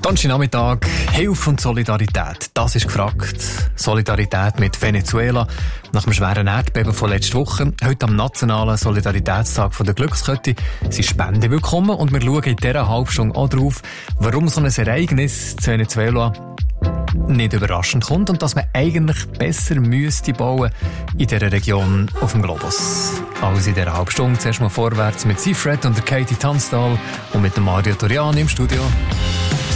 Donnerstagnachmittag, Hilfe und Solidarität, das ist gefragt. Solidarität mit Venezuela nach dem schweren Erdbeben von letzter Woche. Heute am nationalen Solidaritätstag von der Glückskette sind Spenden willkommen und wir schauen in dieser Halbstunde auch darauf, warum so ein Ereignis zu Venezuela nicht überraschend kommt und dass man eigentlich besser müsste bauen in dieser Region auf dem Globus. Also in dieser Halbstunde zuerst mal vorwärts mit Seafred und der Katie Tunstall und mit dem Mario Toriani im Studio.